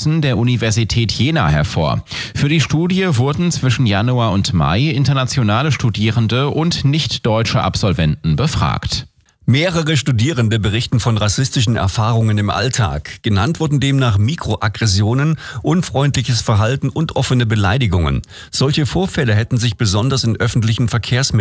Ergebnissen der Universität Jena hervor. Für die Studie wurden zwischen Januar und Mai internationale Studierende und nicht-deutsche Absolventen befragt. Mehrere Studierende berichten von rassistischen Erfahrungen im Alltag. Genannt wurden demnach Mikroaggressionen, unfreundliches Verhalten und offene Beleidigungen. Solche Vorfälle hätten sich besonders in öffentlichen Verkehrsmitteln